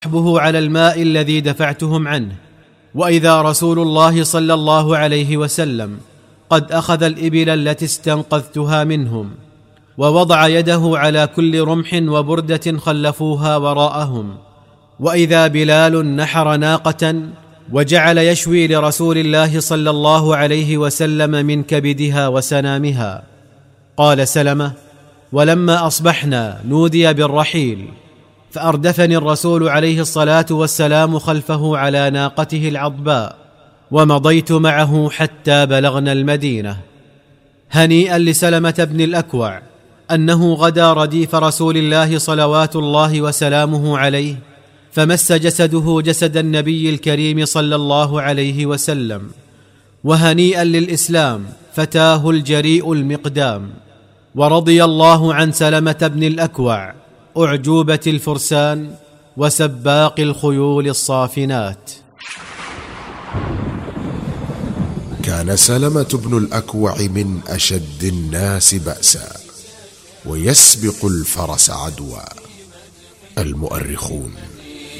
صحبه على الماء الذي دفعتهم عنه، وإذا رسول الله صلى الله عليه وسلم قد أخذ الإبل التي استنقذتها منهم، ووضع يده على كل رمح وبردة خلفوها وراءهم، وإذا بلال نحر ناقة وجعل يشوي لرسول الله صلى الله عليه وسلم من كبدها وسنامها. قال سلمة: ولما أصبحنا نودي بالرحيل، فأردفني الرسول عليه الصلاة والسلام خلفه على ناقته العضباء، ومضيت معه حتى بلغنا المدينة. هنيئا لسلمة بن الأكوع أنه غدا رديف رسول الله صلوات الله وسلامه عليه، فمس جسده جسد النبي الكريم صلى الله عليه وسلم. وهنيئا للإسلام فتاه الجريء المقدام. ورضي الله عن سلمة بن الأكوع أعجوبة الفرسان وسباق الخيول الصافنات. كان سلمة بن الأكوع من أشد الناس بأسا، ويسبق الفرس عدوى. المؤرخون.